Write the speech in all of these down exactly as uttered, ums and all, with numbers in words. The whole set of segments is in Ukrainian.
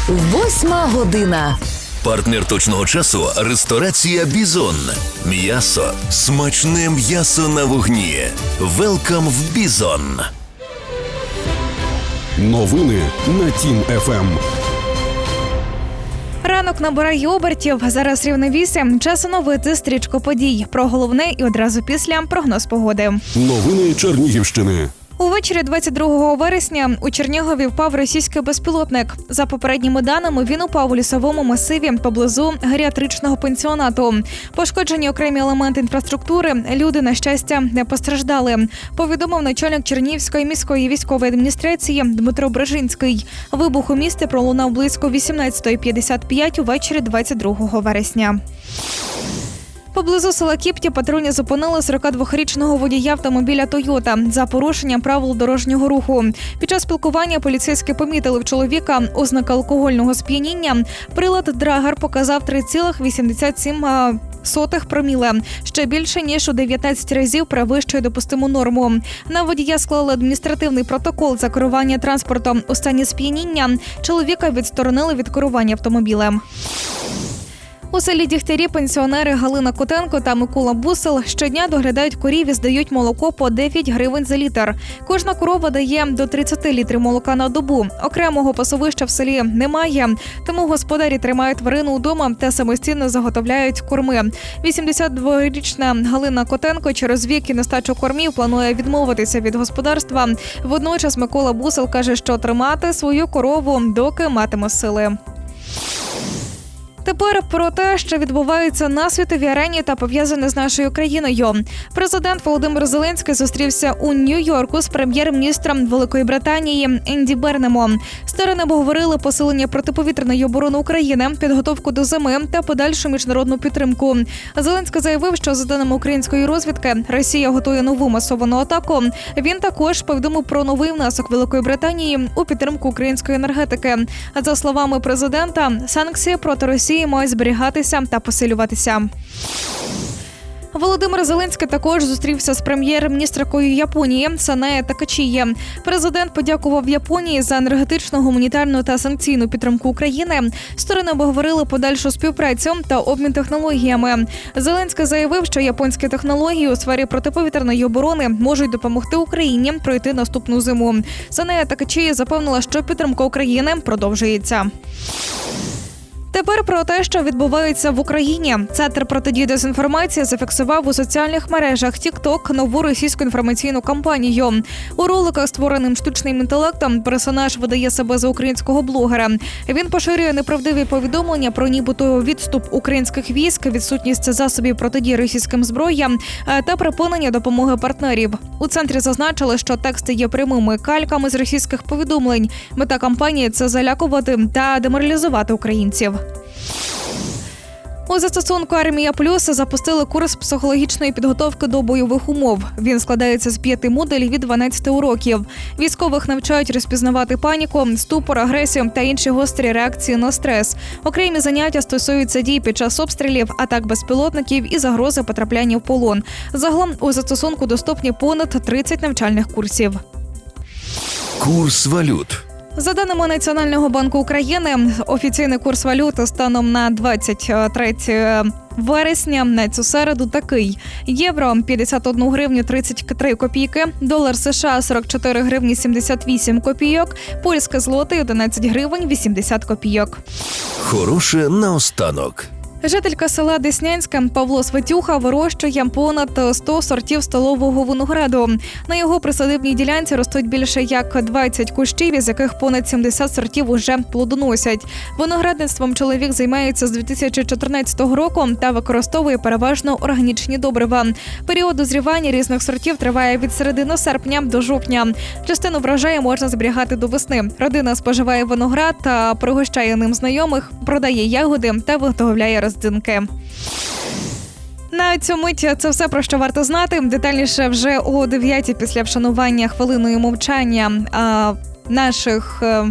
Восьма година. Партнер точного часу – ресторація «Бізон». М'ясо. Смачне м'ясо на вогні. Велкам в «Бізон». Новини на Тім еф ем. Ранок набирає обертів. Зараз рівно вісім. Час оновити стрічку подій. Про головне і одразу після прогноз погоди. Новини Чернігівщини. Увечері двадцять другого вересня у Чернігові впав російський безпілотник. За попередніми даними, він упав у лісовому масиві поблизу геріатричного пансіонату. Пошкоджені окремі елементи інфраструктури, люди, на щастя, не постраждали. Повідомив начальник Чернігівської міської військової адміністрації Дмитро Брижинський. Вибух у місті пролунав близько вісімнадцята п'ятдесят п'ять увечері двадцять другого вересня. Поблизу села Кіпті патрульні зупинили сорокадвохрічного водія автомобіля «Тойота» за порушенням правил дорожнього руху. Під час спілкування поліцейські помітили в чоловіка ознаки алкогольного сп'яніння. Прилад «Драгер» показав три цілих вісімдесят сім сотих проміле, ще більше, ніж у дев'ятнадцять разів перевищує допустиму норму. На водія склали адміністративний протокол за керування транспортом у стані сп'яніння. Чоловіка відсторонили від керування автомобілем. У селі Дігтярі пенсіонери Галина Котенко та Микола Бусел щодня доглядають корів і здають молоко по дев'ять гривень за літр. Кожна корова дає до тридцять літрів молока на добу. Окремого пасовища в селі немає, тому господарі тримають тварину вдома та самостійно заготовляють корми. вісімдесятдворічна Галина Котенко через вік і нестачу кормів планує відмовитися від господарства. Водночас Микола Бусел каже, що тримати свою корову, доки матиме сили. Тепер про те, що відбувається на світовій арені та пов'язане з нашою країною. Президент Володимир Зеленський зустрівся у Нью-Йорку з прем'єр-міністром Великої Британії Енді Бернемом. Сторони обговорили посилення протиповітряної оборони України, підготовку до зими та подальшу міжнародну підтримку. Зеленський заявив, що за даними української розвідки, Росія готує нову масовану атаку. Він також повідомив про новий внесок Великої Британії у підтримку української енергетики. За словами президента, санкції проти Росії мають зберігатися та посилюватися. Володимир Зеленський також зустрівся з прем'єр-міністркою Японії Санеє Такачіє. Президент подякував Японії за енергетичну, гуманітарну та санкційну підтримку України. Сторони обговорили подальшу співпрацю та обмін технологіями. Зеленський заявив, що японські технології у сфері протиповітряної оборони можуть допомогти Україні пройти наступну зиму. Санея Такачіє запевнила, що підтримка України продовжується. Тепер про те, що відбувається в Україні. Центр протидії дезінформації зафіксував у соціальних мережах TikTok нову російську інформаційну кампанію. У роликах, створеним штучним інтелектом, персонаж видає себе за українського блогера. Він поширює неправдиві повідомлення про нібито відступ українських військ, відсутність засобів протидії російським зброям та припинення допомоги партнерів. У центрі зазначили, що тексти є прямими кальками з російських повідомлень. Мета кампанії – це залякувати та деморалізувати українців. У застосунку «Армія Плюс» запустили курс психологічної підготовки до бойових умов. Він складається з п'яти модулів від дванадцяти уроків. Військових навчають розпізнавати паніку, ступор, агресію та інші гострі реакції на стрес. Окремі заняття стосуються дій під час обстрілів, атак безпілотників і загрози потрапляння в полон. Загалом у застосунку доступні понад тридцять навчальних курсів. Курс валют. За даними Національного банку України, офіційний курс валюти станом на двадцять третє вересня на цю середу такий. Євро – п'ятдесят одну гривню тридцять три копійки, долар США – сорок чотири гривні сімдесят вісім копійок, польське злотий – одинадцять гривень вісімдесят копійок. Хороше наостанок. Жителька села Деснянське Павло Светюха вирощує понад сто сортів столового винограду. На його присадибній ділянці ростуть більше як двадцять кущів, із яких понад сімдесят сортів уже плодоносять. Виноградництвом чоловік займається з дві тисячі чотирнадцятого року та використовує переважно органічні добрива. Період дозрівання різних сортів триває від середини серпня до жовтня. Частину врожаю можна зберігати до весни. Родина споживає виноград та пригощає ним знайомих, продає ягоди та виготовляє роздинки. На цю мить це все, про що варто знати. Детальніше вже о дев'ятій після вшанування хвилиною мовчання а, наших... А...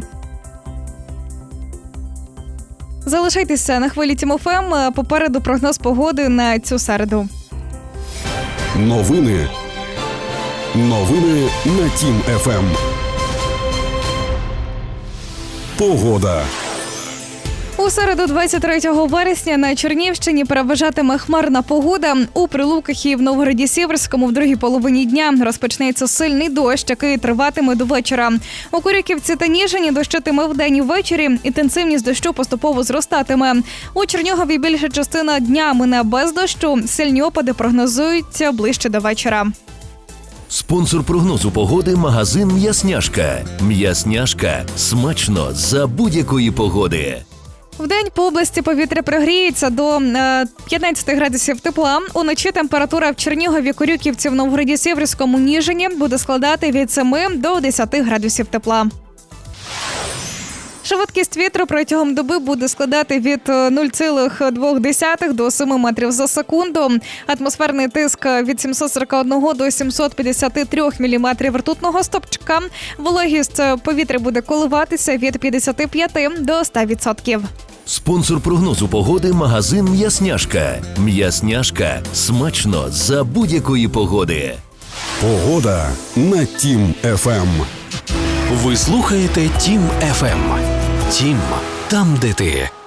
Залишайтеся на хвилі Тім еф ем. Попереду прогноз погоди на цю середу. Новини. Новини на Тім еф ем. Погода. У середу, двадцять третього вересня, на Чернігівщині переважатиме хмарна погода. У Прилуках і в Новгороді-Сіверському в другій половині дня розпочнеться сильний дощ, який триватиме до вечора. У Корюківці та Ніжині дощитиме вдень і ввечері. Інтенсивність дощу поступово зростатиме. У Чернігові більша частина дня мине без дощу. Сильні опади прогнозуються ближче до вечора. Спонсор прогнозу погоди – магазин «М'ясняшка». «М'ясняшка» – смачно за будь-якої погоди. Вдень по області повітря прогріється до е, п'ятнадцять градусів тепла. Уночі температура в Чернігові, Корюківці, в Новгороді-Сіверському, Ніжині буде складати від семи до десяти градусів тепла. Швидкість вітру протягом доби буде складати від нуль цілих двох десятих до семи метрів за секунду. Атмосферний тиск від сімсот сорок один до сімсот п'ятдесят три міліметрів ртутного стовпчика. Вологість повітря буде коливатися від п'ятдесят п'ять до ста відсотків. Спонсор прогнозу погоди – магазин «М'ясняшка». «М'ясняшка» – смачно за будь-якої погоди. Погода на Тім еф ем. Ви слухаєте Тім еф ем. Тім, там, де ти.